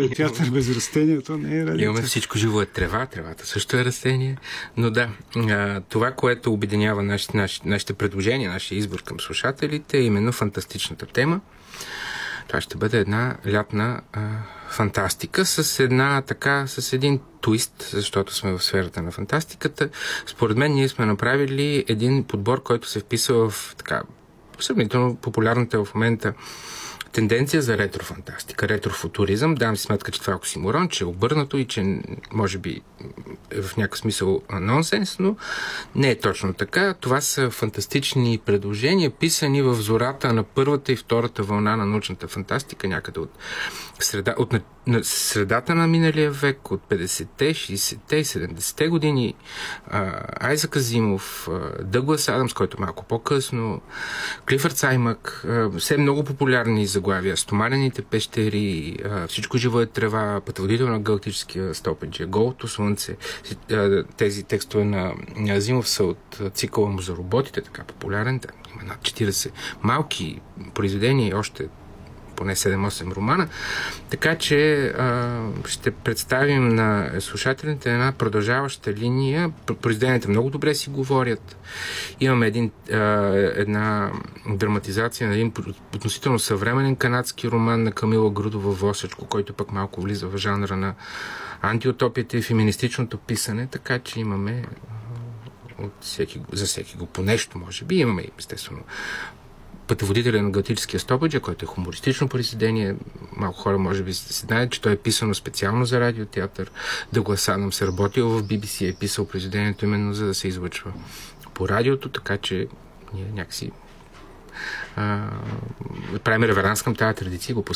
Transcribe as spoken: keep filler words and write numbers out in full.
радиотеатър без растения, то не е радиотеатър. Имаме всичко живо е трева, тревата също е растение, но да, това, което обединява нашите, нашите, нашите предложения, нашия избор към слушателите е именно фантастичната тема. Това ще бъде една лятна а, фантастика с една така, с един твист, защото сме в сферата на фантастиката. Според мен ние сме направили един подбор, който се вписва в така сравнително популярната в момента тенденция за ретрофантастика, ретрофутуризъм. Давам си сметка, че това е оксиморон, че е обърнато и че може би е в някакъв смисъл нонсенс, но не е точно така. Това са фантастични предложения, писани в зората на първата и втората вълна на научната фантастика, някъде от, среда, от на, на средата на миналия век, от петдесетте, шейсетте и седемдесетте години. Айзак Азимов, Дъглас Адамс, който е малко по-късно, Клифърд Саймък, все много популярни заглавия. Стоманените пещери, Всичко живо е трева, Пътеводител на галактическия стълб, Голото слънце. Тези текстове на Азимов са от цикъла му за роботите, така популярен. Има над четиридесет малки произведения и още поне седем-осем романа. Така че а, ще представим на слушателите една продължаваща линия. Произведенията много добре си говорят. Имаме един, а, една драматизация на един относително съвременен канадски роман на Камила Грудова Восечко, който пък малко влиза в жанра на антиутопията и феминистичното писане, така че имаме от всеки, за всеки го по нещо, може би. Имаме, естествено, Пътеводителя на галактическия стълб, който е хумористично произведение. Малко хора може би се знаят, че той е писано специално за радиотеатър. Дъглас Адамс е работил в Би Би Си, е писал произведението именно за да се излъчва по радиото, така че ние някакси а, правим реверанс към тази традиция, го